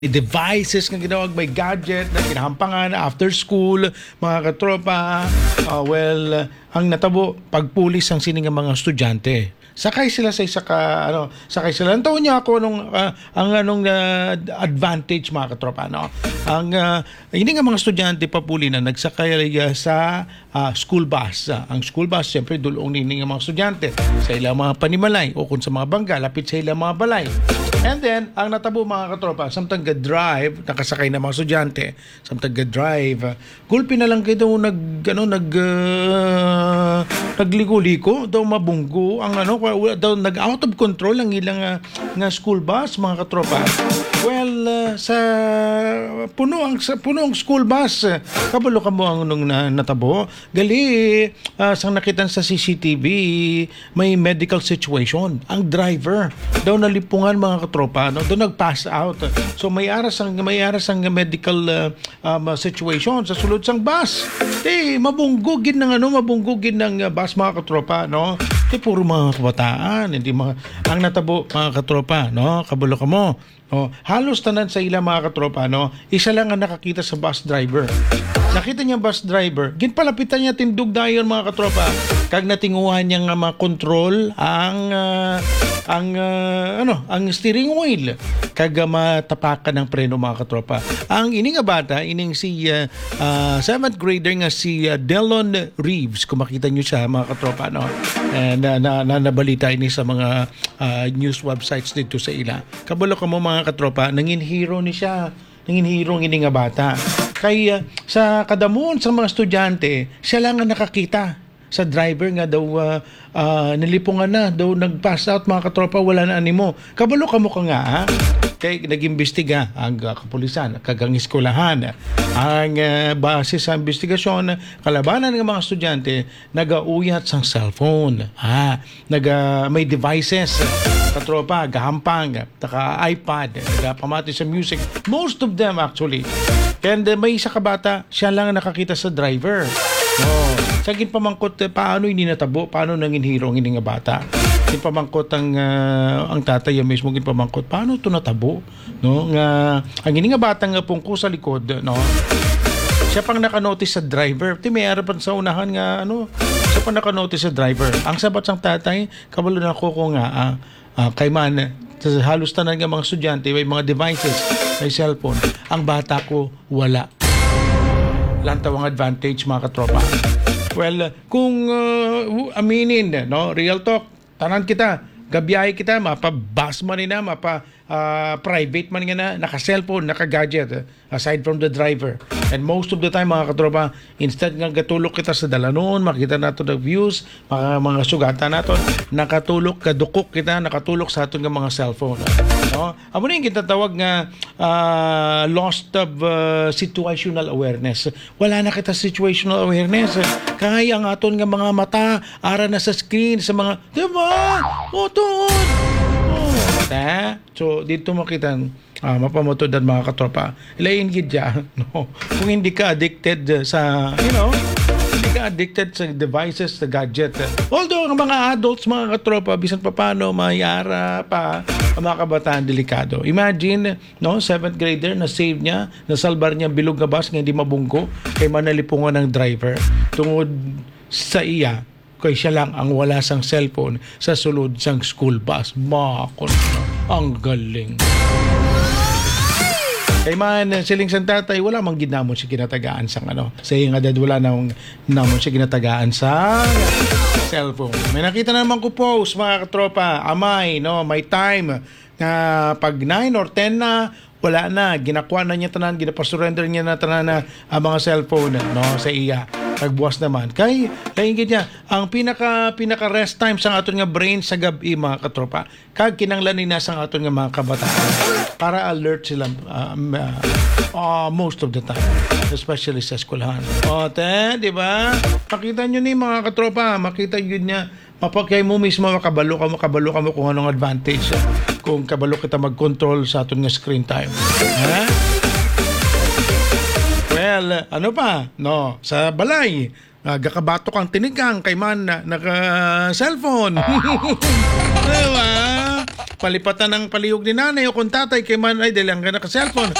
devices nga ginawag, may gadget na kinahampangan after school, mga katropa. Ang natabo, pagpulis ang sining nga mga estudyante. Sakay sila sa isa ka, sakay sila. Ang taon niya ako advantage, mga katropa, no? Hindi nga mga estudyante papuli na nagsakay sa school bus. Ang school bus, siyempre, dulong nini nga mga estudyante sa ilang mga panimalay o kung sa mga bangga, lapit sa ilang mga balay. And then, ang natabo, mga katropa, samtang drive, nakasakay na mga estudyante, samtang drive, gulpi na lang kayo daw nagligo-liko, daw mabunggo, daw nag-out of control ang ilang nga school bus, mga katropa. Sa puno ang school bus, kabalo ka mo ang nung natabo. Gali, sang nakitan sa CCTV, may medical situation. Ang driver, daw nalipungan, mga katropa, daw nag-pass out. So may aras ang medical situation sa sulod sang bus. Mabunggugin ng bus, mga katropa, no? Puro mga kabataan, ang natabo, mga katropa, no? Kabalo ka mo. Halos tanan sa ilang, mga katropa, no? Isa lang ang nakakita sa bus driver. Nakita niya bus driver, ginpalapitan niya tindog dayon, mga katropa. Kag natinguhan niya nga ma-control ang steering wheel. Kag matapakan ng preno, mga katropa. Ang ini nga bata, si 7th grader nga si Delon Reeves, kung makita niyo siya, mga katropa, no? Nabalita ini sa mga news websites dito sa ila. Kabalo ka mo, mga katropa, nangin hero ni siya. Nangin hero ng ini nga bata. Kaya sa kadamon sa mga estudyante, siya lang ang nakakita sa driver nga daw nalipungan na, daw nag-pass out, mga katropa, wala na animo. Kabalo ka mo ka nga, ha? Kaya nag-imbestiga ang kapulisan, kagang eskulahan. Ang base sa investigasyon, kalabanan ng mga estudyante, nag-auyat sang cellphone. May devices, katropa, gahampang, iPad, pamati sa music. Most of them, actually. And may isa ka bata, siya lang ang nakakita sa driver. Sagin pamangkot, paano hindi natabo? Paano nangin hero ang nga bata? Gin pamangkot ang tatay mismo, gin pamangkot, paano ito natabo? No? Ang nga bata nga pungko sa likod, no? Siya pang nakanotice sa driver. May harapan sa unahan nga, siya pang nakanotice sa driver. Ang sabat sang tatay, kabalo na ko nga, kay man, halos tanan nga mga estudyante, may mga devices, may cellphone. Ang bata ko, wala. Lantawang advantage, mga katropa. Kung aminin, no, real talk, tanan kita, gabiyahe kita, mapa-bus man na, mapa-private man nga naka-cellphone, naka-gadget, aside from the driver. And most of the time, mga katropa, instead nga gatulok kita sa dalanon, makita nato the views, mga sugatan nato, nakatulok, kadukok kita, nakatulok sa aton nga mga cellphone. No? Amo na yung kitatawag nga lost of situational awareness. Wala na kita situational awareness. Kaya ang aton nga mga mata, ara na sa screen, sa mga, diba? Tuon! So, dito makita, mapamotod ang mga katropa. Ilayin gidya, no? Kung hindi ka addicted sa, hindi ka addicted sa devices, sa gadget. Although, ang mga adults, mga katropa, bisan pa paano, mayara pa, ang mga kabataan, delikado. Imagine, 7th grader, na-save niya, nasalbar niya bilog na bus, nga hindi mabungko, kay manalipungan ng driver. Tungod sa iya, kaya siya lang ang wala sang cellphone sa sulod sang school bus. Makon, ang galing. Kay man, siling sang tatay, wala mang ginamon siya kinatagaan sang sa iyang edad, wala namon siya kinatagaan sa cellphone. May nakita na naman ko post, mga katropa, amay, may time na pag 9 or 10 na, wala na, ginakuha na niya tanan, ginapasurrender niya na tanan na ang mga cellphone, sa iya. Pagbuwas naman. Kay, laingit niya, ang pinaka rest time sa aton nga brain sa gabi, mga katropa, kag kinanglanin na sa aton nga mga kabataan para alert sila most of the time, especially sa eskwelahan. Di ba? Makita nyo ni, mga katropa, makita nyo niya, mapagkay mo mismo, makabalo ka mo kung anong advantage kung kabalo kita mag-control sa aton nga screen time. Sa balay, gakabatok ang tinigang kay man naka-cellphone. Diba? palipatan ng palihog ni nanay o kung tatay kay manay dahil hanggang naka-cellphone.